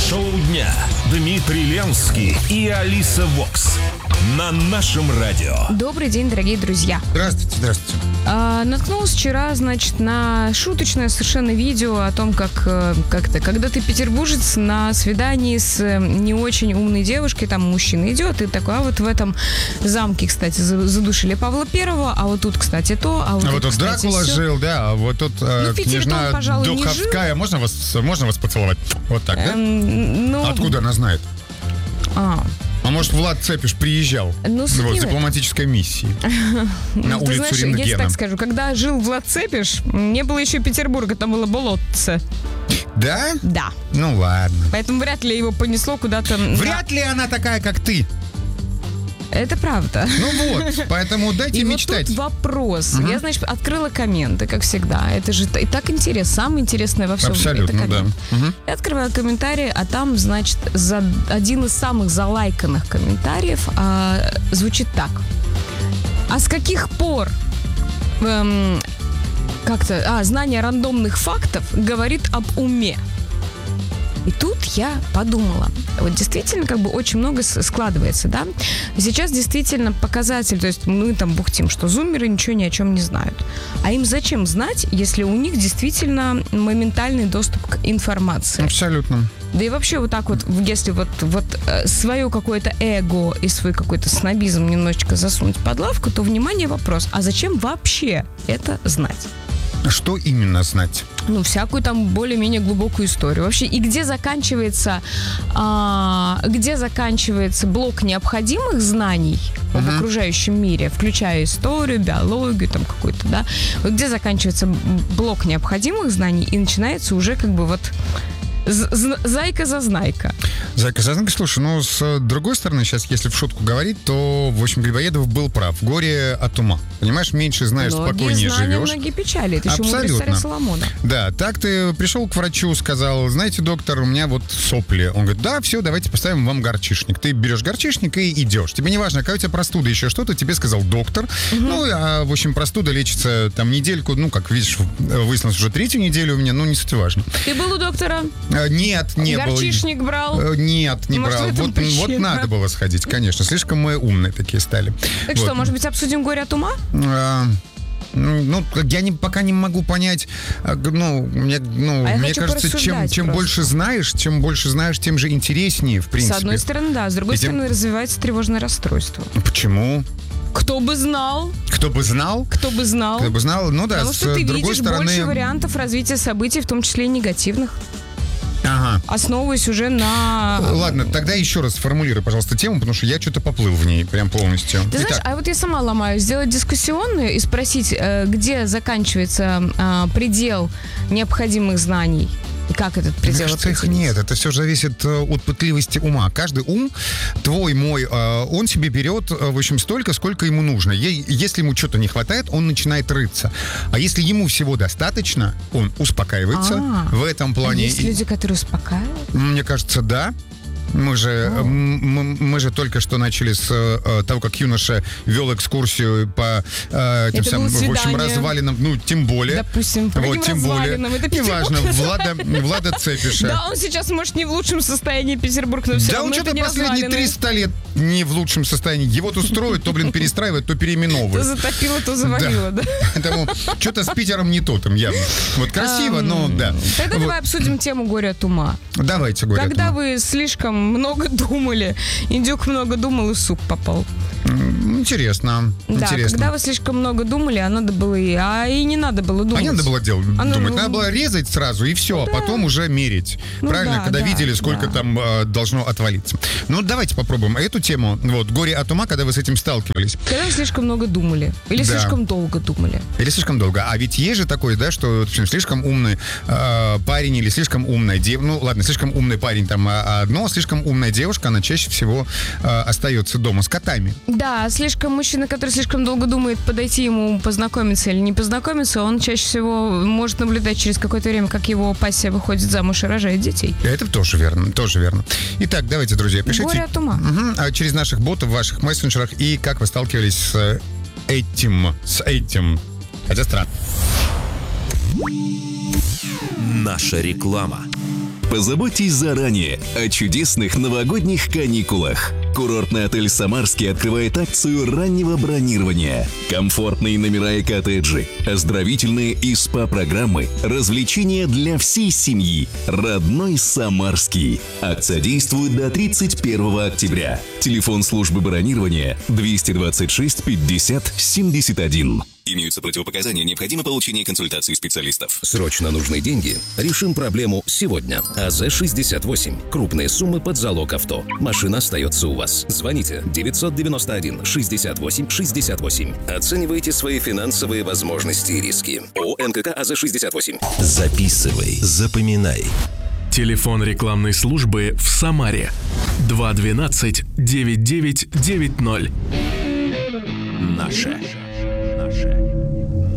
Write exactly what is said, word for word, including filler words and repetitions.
Шоу дня. Дмитрий Ленский и Алиса Вокс. На нашем радио. Добрый день, дорогие друзья. Здравствуйте, здравствуйте. А, наткнулась вчера, значит, на шуточное совершенно видео о том, как, как-то, когда ты петербуржец на свидании с не очень умной девушкой, там мужчина идет, и такой, а вот в этом замке, кстати, задушили Павла Первого, а вот тут, кстати, то, а вот, а тут, вот тут кстати, Дракула все. жил, да, а вот тут э, ну, княжна пожалуй, Духовская. Можно вас, можно вас поцеловать? Вот так, да? Эм, ну... Откуда она знает? А... А может, Влад Цепиш приезжал ну, вот, с дипломатической миссией на улицу знаешь, Рентгена? я тебе так скажу, когда жил Влад Цепиш, не было еще Петербурга, там было болотце. Да? Да. Ну ладно. Поэтому вряд ли его понесло куда-то... Вряд ли она такая, как ты. Это правда. Ну вот, поэтому дайте и мечтать. И вот тут вопрос. Угу. Я, значит, открыла комменты, как всегда. Это же и так интересно. Самое интересное во всем. Абсолютно, это да. Угу. Я открываю комментарии, а там, значит, за один из самых залайканных комментариев а, звучит так. А с каких пор эм, как-то а, знание рандомных фактов говорит об уме? И тут я подумала, вот действительно как бы очень много складывается, да. Сейчас действительно показатель, то есть мы там бухтим, что зумеры ничего ни о чем не знают. А им зачем знать, если у них действительно моментальный доступ к информации? Абсолютно. Да и вообще вот так вот, если вот, вот свое какое-то эго и свой какой-то снобизм немножечко засунуть под лавку, то, внимание, вопрос, а зачем вообще это знать? Что именно знать? Ну, всякую там более-менее глубокую историю. Вообще, и где заканчивается, а, где заканчивается блок необходимых знаний uh-huh. об окружающем мире, включая историю, биологию, там какую-то, да. Вот где заканчивается блок необходимых знаний и начинается уже как бы вот зайка-зазнайка. Зайка-зазнайка, слушай, ну, с другой стороны, сейчас, если в шутку говорить, то, в общем, Грибоедов был прав. Горе от ума. Понимаешь, меньше знаешь, многие спокойнее знания, живешь. Многие печали. Это еще мудрость царя Соломона. Да, так ты пришел к врачу, сказал, знаете, доктор, у меня вот сопли. Он говорит, да, все, давайте поставим вам горчишник. Ты берешь горчишник и идешь. Тебе не важно, какая у тебя простуда, еще что-то, тебе сказал доктор. Угу. Ну, а, в общем, простуда лечится там недельку, ну, как видишь, выяснилось уже третью неделю у меня, ну, не суть важно. Ты был у доктора? Нет, не был. Горчишник брал? Нет, не может, брал. Вот, вот надо было сходить, конечно. Слишком мы умные такие стали. Так вот. Что, может быть, обсудим горе от ума? А, ну, я не, пока не могу понять. Ну, мне, ну, а мне кажется, чем, чем больше знаешь, чем больше знаешь, тем же интереснее, в принципе. С одной стороны, да. С другой И тем... стороны, развивается тревожное расстройство. Почему? Кто бы знал? Кто бы знал? Кто бы знал? Кто бы знал, ну да. Потому с что ты другой видишь стороны... больше вариантов развития событий, в том числе и негативных. Ага. Основываясь уже на... Ладно, тогда еще раз сформулируй, пожалуйста, тему, потому что я что-то поплыл в ней прям полностью. Ты знаешь, а вот я сама ломаю. Сделать дискуссионную и спросить, где заканчивается предел необходимых знаний. И как этот предел? Мне кажется, их нет. Это все зависит от пытливости ума. Каждый ум, твой, мой, он себе берет, в общем, столько, сколько ему нужно. Если ему что-то не хватает, он начинает рыться. А если ему всего достаточно, он успокаивается А-а-а. в этом плане. А есть люди, которые успокаивают? Мне кажется, да. Мы же, мы, мы же только что начали с э, того, как юноша вел экскурсию по э, тем самым, в общем, развалинам, ну, тем более. Допустим, по вот, тем более. Это неважно, Влада, Влада Цепиша. Да, он сейчас, может, не в лучшем состоянии Петербург, но все да, равно он что-то не последние триста лет не в лучшем состоянии. Его то строят, то, блин, перестраивают, то переименовывают. То затопило, то завалило, да. Поэтому что-то с Питером не то там явно. Вот красиво, но да. Тогда давай обсудим тему горя от ума. Давайте горе от ума. Когда вы слишком много думали, индюк много думал и в суп попал. Интересно. Да, интересно. когда вы слишком много думали, а надо было и, а и не надо было думать. А не надо было делать, а думать. Ну, надо было резать сразу и все, да. а потом уже мерить. Ну, правильно? да, когда да, видели, сколько да. там э, должно отвалиться. Ну, давайте попробуем эту тему. Вот, горе от ума, когда вы с этим сталкивались. Когда вы слишком много думали. Или да. слишком долго думали. Или слишком долго. А ведь есть же такое, да, что, в общем, слишком умный э, парень или слишком умная девушка. Ну, ладно, слишком умный парень там одно, а слишком умная девушка, она чаще всего э, остается дома с котами. Да, слишком мужчина, который слишком долго думает, подойти ему, познакомиться или не познакомиться, он чаще всего может наблюдать через какое-то время, как его пассия выходит замуж и рожает детей. Это тоже верно, тоже верно. Итак, давайте, друзья, пишите. Горе от ума. Угу, через наших ботов в ваших мессенджерах и как вы сталкивались с этим, с этим. Хотя странно. Наша реклама. Позаботьтесь заранее о чудесных новогодних каникулах. Курортный отель «Самарский» открывает акцию раннего бронирования. Комфортные номера и коттеджи, оздоровительные и СПА-программы, развлечения для всей семьи. Родной «Самарский». Акция действует до тридцать первого октября. Телефон службы бронирования двести двадцать шесть пятьдесят семьдесят один. Имеются противопоказания, необходимо получение консультации специалистов. Срочно нужны деньги? Решим проблему сегодня. АЗ шестьдесят восемь. Крупные суммы под залог авто. Машина остается у вас. Звоните девятьсот девяносто один шестьдесят восемь шестьдесят восемь. Оценивайте свои финансовые возможности и риски. ООО НКК АЗ шестьдесят восемь. Записывай, запоминай. Телефон рекламной службы в Самаре два двенадцать девять девять девять ноль. Наше.